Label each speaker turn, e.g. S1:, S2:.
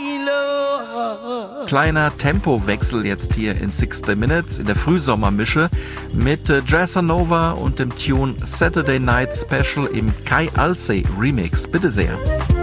S1: Kleiner Tempowechsel jetzt hier in 60 Minutes in der Frühsommermische mit Jazzanova und dem Tune Saturday Night Special im Kai Alsey Remix. Bitte sehr.